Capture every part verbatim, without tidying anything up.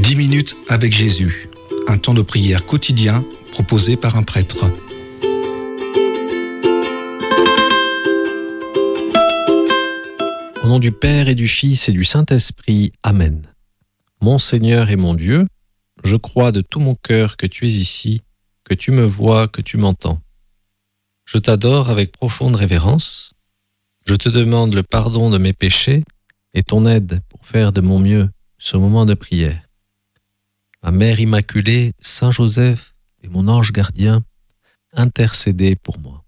dix minutes avec Jésus, un temps de prière quotidien proposé par un prêtre. Au nom du Père et du Fils et du Saint-Esprit, Amen. Mon Seigneur et mon Dieu, je crois de tout mon cœur que tu es ici, que tu me vois, que tu m'entends. Je t'adore avec profonde révérence. Je te demande le pardon de mes péchés et ton aide pour faire de mon mieux ce moment de prière. Ma Mère Immaculée, Saint Joseph et mon ange gardien, intercédez pour moi.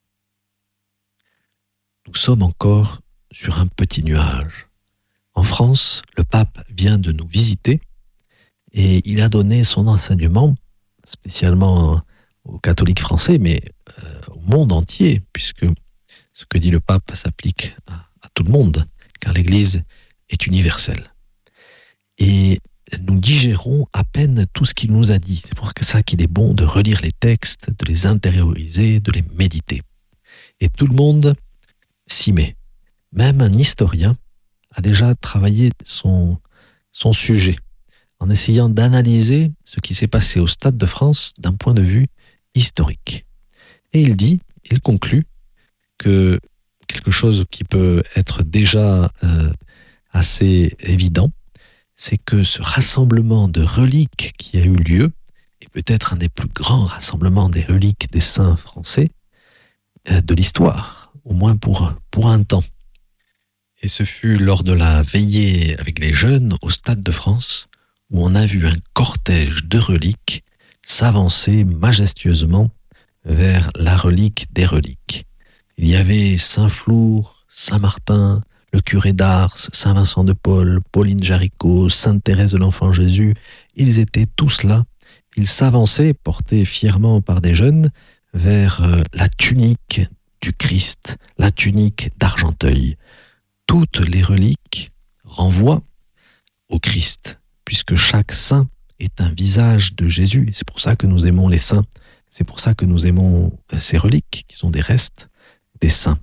Nous sommes encore sur un petit nuage. En France, le pape vient de nous visiter et il a donné son enseignement, spécialement aux catholiques français, mais euh, au monde entier, puisque ce que dit le pape s'applique à, à tout le monde, car l'Église est universelle. Et nous digérons à peine tout ce qu'il nous a dit. C'est pour ça qu'il est bon de relire les textes, de les intérioriser, de les méditer. Et tout le monde s'y met. Même un historien a déjà travaillé son, son sujet en essayant d'analyser ce qui s'est passé au Stade de France d'un point de vue historique. Et il dit, il conclut que quelque chose qui peut être déjà euh, assez évident, c'est que ce rassemblement de reliques qui a eu lieu, est peut-être un des plus grands rassemblements des reliques des saints français euh, de l'histoire, au moins pour, pour un temps. Et ce fut lors de la veillée avec les jeunes au Stade de France, où on a vu un cortège de reliques s'avancer majestueusement vers la relique des reliques. Il y avait Saint-Flour, Saint-Martin, le curé d'Ars, Saint-Vincent de Paul, Pauline Jaricot, Sainte-Thérèse de l'Enfant Jésus. Ils étaient tous là. Ils s'avançaient, portés fièrement par des jeunes, vers la tunique du Christ, la tunique d'Argenteuil. Toutes les reliques renvoient au Christ, puisque chaque saint est un visage de Jésus. Et c'est pour ça que nous aimons les saints. C'est pour ça que nous aimons ces reliques, qui sont des restes des saints.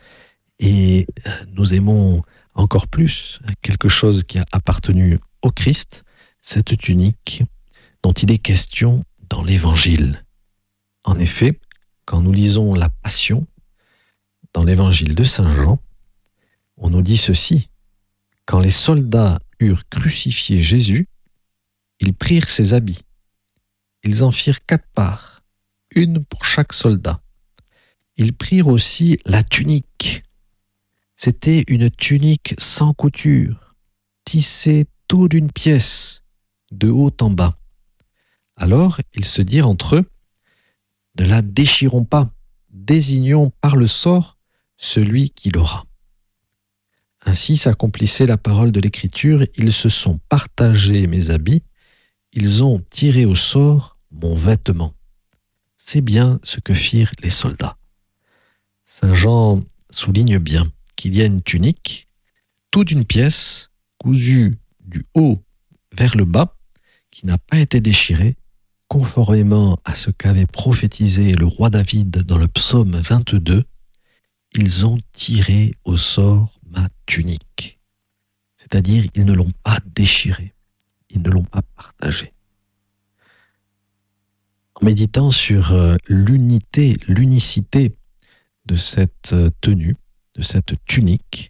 Et nous aimons encore plus quelque chose qui a appartenu au Christ, cette tunique dont il est question dans l'Évangile. En effet, quand nous lisons la Passion dans l'Évangile de Saint Jean, on nous dit ceci: quand les soldats eurent crucifié Jésus, ils prirent ses habits. Ils en firent quatre parts, une pour chaque soldat. Ils prirent aussi la tunique. C'était une tunique sans couture, tissée tout d'une pièce, de haut en bas. Alors ils se dirent entre eux: ne la déchirons pas, désignons par le sort celui qui l'aura. Ainsi s'accomplissait la parole de l'Écriture: ils se sont partagés mes habits, ils ont tiré au sort mon vêtement. C'est bien ce que firent les soldats. Saint Jean souligne bien qu'il y a une tunique, toute d'une pièce, cousue du haut vers le bas, qui n'a pas été déchirée, conformément à ce qu'avait prophétisé le roi David dans le psaume vingt-deux. Ils ont tiré au sort ma tunique. C'est-à-dire, ils ne l'ont pas déchirée, ils ne l'ont pas partagée. En méditant sur l'unité, l'unicité de cette tenue, de cette tunique,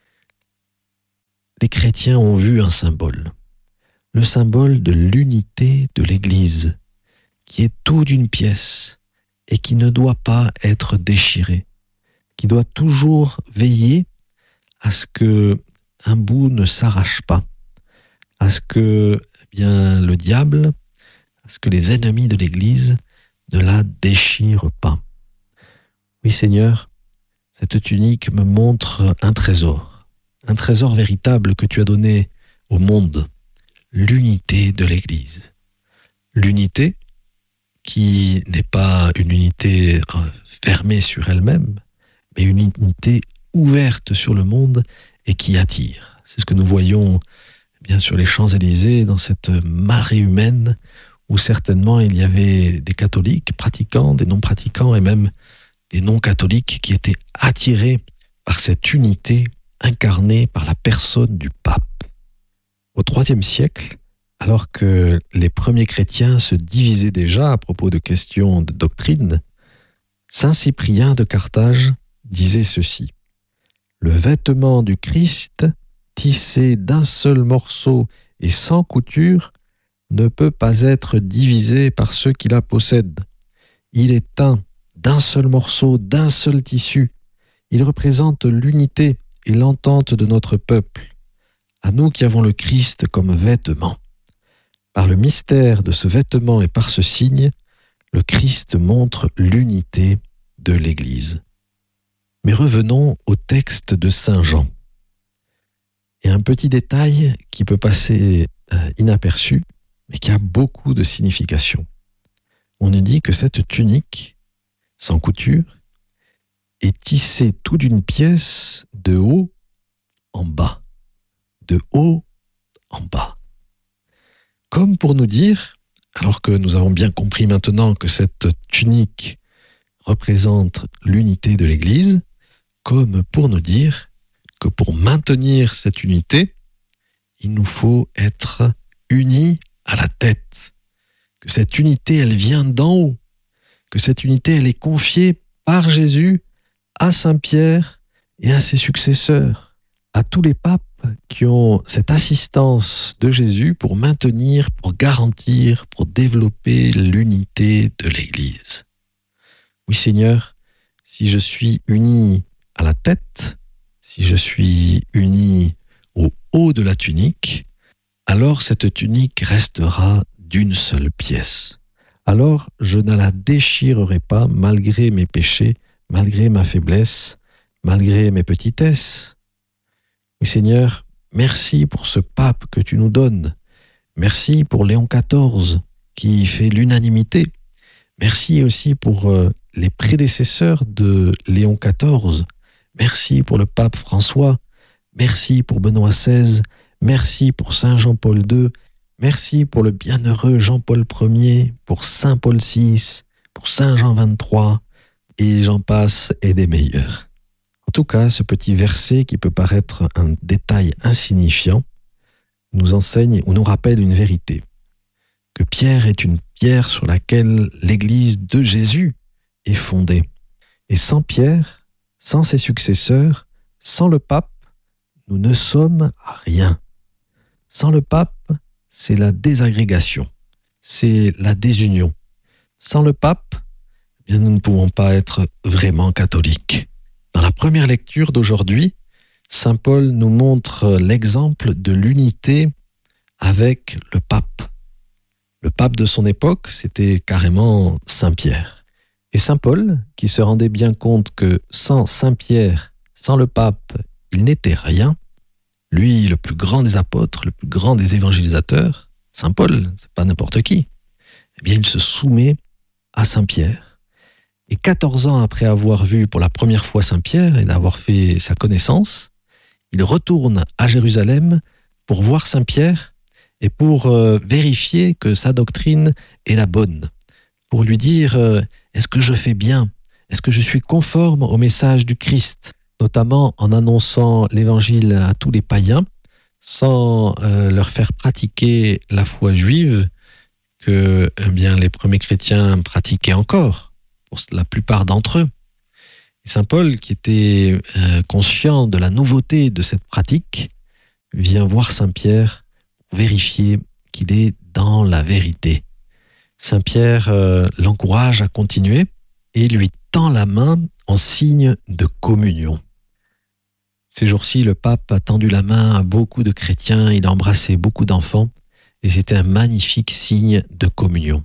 les chrétiens ont vu un symbole, le symbole de l'unité de l'Église, qui est tout d'une pièce et qui ne doit pas être déchirée, qui doit toujours veiller à ce que un bout ne s'arrache pas, à ce que eh bien, le diable, à ce que les ennemis de l'Église ne la déchirent pas. Oui, Seigneur, cette tunique me montre un trésor, un trésor véritable que tu as donné au monde, l'unité de l'Église. L'unité qui n'est pas une unité fermée sur elle-même, mais une unité ouverte sur le monde et qui attire. C'est ce que nous voyons bien sur les Champs-Élysées, dans cette marée humaine où certainement il y avait des catholiques pratiquants, des non-pratiquants et même des non-catholiques qui étaient attirés par cette unité incarnée par la personne du pape. Au troisième siècle, alors que les premiers chrétiens se divisaient déjà à propos de questions de doctrine, saint Cyprien de Carthage disait ceci: « Le vêtement du Christ, tissé d'un seul morceau et sans couture, ne peut pas être divisé par ceux qui la possèdent. Il est teint d'un seul morceau, d'un seul tissu. Il représente l'unité et l'entente de notre peuple, à nous qui avons le Christ comme vêtement. Par le mystère de ce vêtement et par ce signe, le Christ montre l'unité de l'Église. » Mais revenons au texte de saint Jean. Et un petit détail qui peut passer euh, inaperçu, mais qui a beaucoup de signification. On nous dit que cette tunique, sans couture, est tissée tout d'une pièce de haut en bas. De haut en bas. Comme pour nous dire, alors que nous avons bien compris maintenant que cette tunique représente l'unité de l'Église, comme pour nous dire que pour maintenir cette unité, il nous faut être unis à la tête, que cette unité, elle vient d'en haut, que cette unité, elle est confiée par Jésus à Saint Pierre et à ses successeurs, à tous les papes qui ont cette assistance de Jésus pour maintenir, pour garantir, pour développer l'unité de l'Église. Oui Seigneur, si je suis uni à la tête, si je suis uni au haut de la tunique, alors cette tunique restera d'une seule pièce. Alors je ne la déchirerai pas malgré mes péchés, malgré ma faiblesse, malgré mes petitesses. Oui Seigneur, merci pour ce pape que tu nous donnes. Merci pour Léon quatorze qui fait l'unanimité. Merci aussi pour euh, les prédécesseurs de Léon quatorze. Merci pour le pape François. Merci pour Benoît seize. Merci pour saint Jean-Paul deux. Merci pour le bienheureux Jean-Paul Ier, pour saint Paul six, pour saint Jean vingt-trois, et j'en passe et des meilleurs. En tout cas, ce petit verset qui peut paraître un détail insignifiant nous enseigne ou nous rappelle une vérité, que Pierre est une pierre sur laquelle l'Église de Jésus est fondée. Et sans Pierre, sans ses successeurs, sans le pape, nous ne sommes rien. Sans le pape, c'est la désagrégation, c'est la désunion. Sans le pape, eh bien, nous ne pouvons pas être vraiment catholiques. Dans la première lecture d'aujourd'hui, saint Paul nous montre l'exemple de l'unité avec le pape. Le pape de son époque, c'était carrément saint Pierre. Et saint Paul, qui se rendait bien compte que sans saint Pierre, sans le pape, il n'était rien, lui, le plus grand des apôtres, le plus grand des évangélisateurs, saint Paul, c'est pas n'importe qui, eh bien, il se soumet à saint Pierre. Et quatorze ans après avoir vu pour la première fois saint Pierre et d'avoir fait sa connaissance, il retourne à Jérusalem pour voir saint Pierre et pour euh, vérifier que sa doctrine est la bonne, pour lui dire euh, « Est-ce que je fais bien ? Est-ce que je suis conforme au message du Christ ?» notamment en annonçant l'évangile à tous les païens, sans euh, leur faire pratiquer la foi juive que eh bien, les premiers chrétiens pratiquaient encore, pour la plupart d'entre eux. Et saint Paul, qui était euh, conscient de la nouveauté de cette pratique, vient voir saint Pierre pour vérifier qu'il est dans la vérité. Saint Pierre euh, l'encourage à continuer et lui tend la main en signe de communion. Ces jours-ci, le pape a tendu la main à beaucoup de chrétiens, il a embrassé beaucoup d'enfants, et c'était un magnifique signe de communion.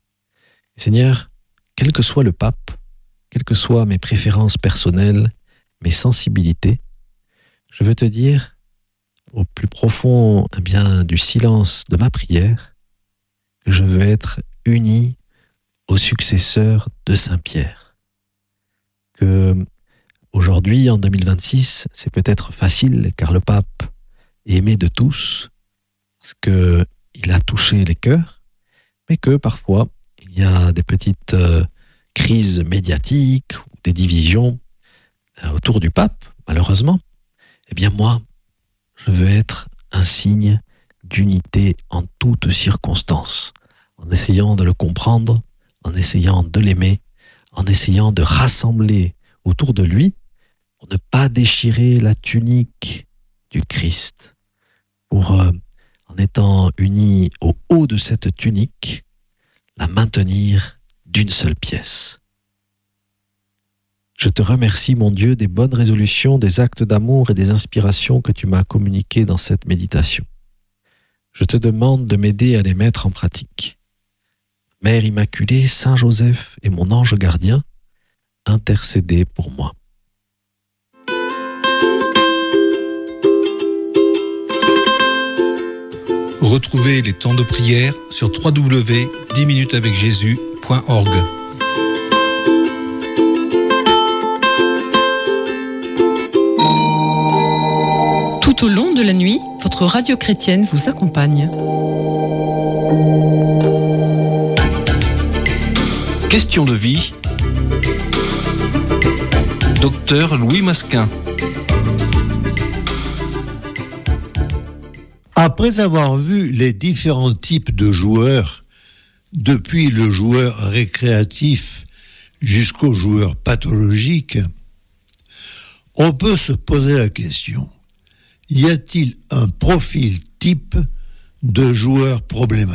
Seigneur, quel que soit le pape, quelles que soient mes préférences personnelles, mes sensibilités, je veux te dire, au plus profond eh bien, du silence de ma prière, que je veux être uni au successeur de saint Pierre. Que aujourd'hui, en deux mille vingt-six, c'est peut-être facile car le pape est aimé de tous, parce qu'il a touché les cœurs, mais que parfois, il y a des petites euh, crises médiatiques ou des divisions euh, autour du pape, malheureusement. Eh bien moi, je veux être un signe d'unité en toutes circonstances, en essayant de le comprendre, en essayant de l'aimer, en essayant de rassembler autour de lui pour ne pas déchirer la tunique du Christ, pour, euh, en étant unis au haut de cette tunique, la maintenir d'une seule pièce. Je te remercie, mon Dieu, des bonnes résolutions, des actes d'amour et des inspirations que tu m'as communiquées dans cette méditation. Je te demande de m'aider à les mettre en pratique. Mère Immaculée, Saint Joseph et mon ange gardien, intercédez pour moi. Retrouvez les temps de prière sur w w w point dix minutes avec jésus point org. Tout au long de la nuit, votre radio chrétienne vous accompagne. Question de vie. Docteur Louis Masquin. Après avoir vu les différents types de joueurs, depuis le joueur récréatif jusqu'au joueur pathologique, on peut se poser la question: y a-t-il un profil type de joueur problématique ?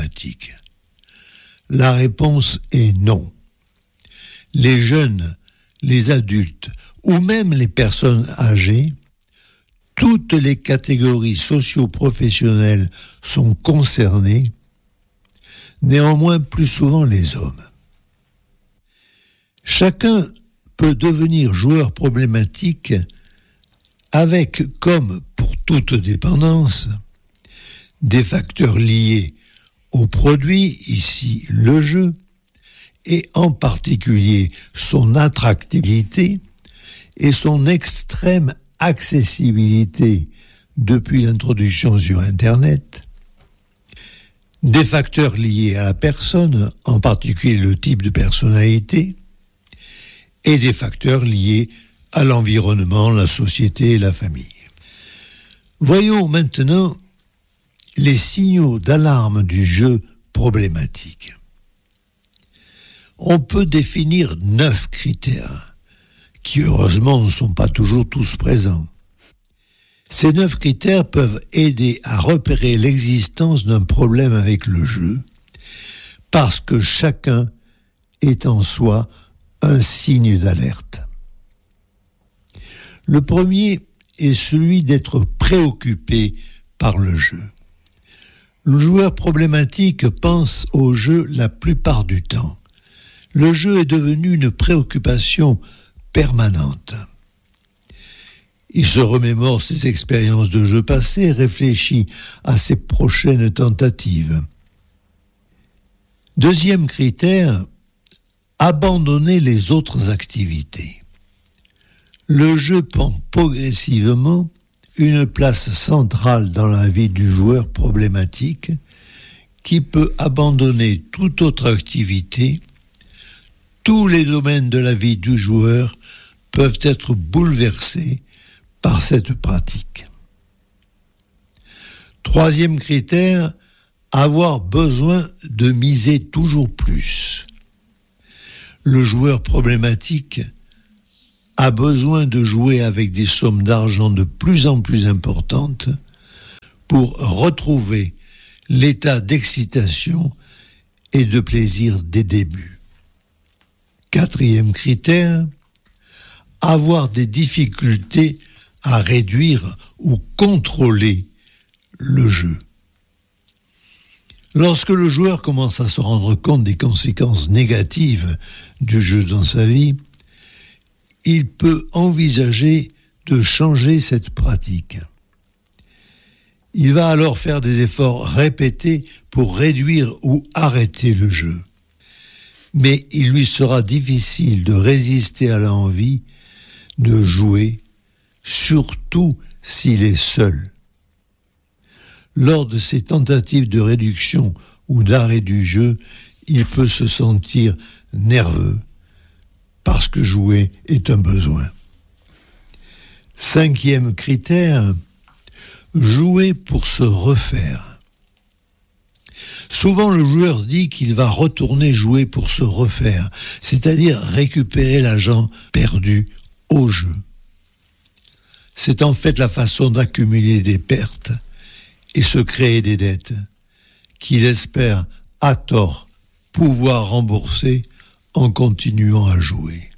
La réponse est non. Les jeunes, les adultes ou même les personnes âgées, toutes les catégories socio-professionnelles sont concernées, néanmoins plus souvent les hommes. Chacun peut devenir joueur problématique avec, comme pour toute dépendance, des facteurs liés au produit, ici le jeu, et en particulier son attractivité et son extrême accessibilité depuis l'introduction sur Internet, des facteurs liés à la personne, en particulier le type de personnalité, et des facteurs liés à l'environnement, la société et la famille. Voyons maintenant les signaux d'alarme du jeu problématique. On peut définir neuf critères qui, heureusement, ne sont pas toujours tous présents. Ces neuf critères peuvent aider à repérer l'existence d'un problème avec le jeu, parce que chacun est en soi un signe d'alerte. Le premier est celui d'être préoccupé par le jeu. Le joueur problématique pense au jeu la plupart du temps. Le jeu est devenu une préoccupation permanente. Il se remémore ses expériences de jeu passées et réfléchit à ses prochaines tentatives. Deuxième critère, abandonner les autres activités. Le jeu prend progressivement une place centrale dans la vie du joueur problématique qui peut abandonner toute autre activité. Tous les domaines de la vie du joueur peuvent être bouleversés par cette pratique. Troisième critère, avoir besoin de miser toujours plus. Le joueur problématique a besoin de jouer avec des sommes d'argent de plus en plus importantes pour retrouver l'état d'excitation et de plaisir des débuts. Quatrième critère, avoir des difficultés à réduire ou contrôler le jeu. Lorsque le joueur commence à se rendre compte des conséquences négatives du jeu dans sa vie, il peut envisager de changer cette pratique. Il va alors faire des efforts répétés pour réduire ou arrêter le jeu. Mais il lui sera difficile de résister à l'envie de jouer, surtout s'il est seul. Lors de ces tentatives de réduction ou d'arrêt du jeu, il peut se sentir nerveux parce que jouer est un besoin. Cinquième critère, jouer pour se refaire. Souvent, le joueur dit qu'il va retourner jouer pour se refaire, c'est-à-dire récupérer l'argent perdu au jeu. C'est en fait la façon d'accumuler des pertes et se créer des dettes qu'il espère, à tort, pouvoir rembourser en continuant à jouer.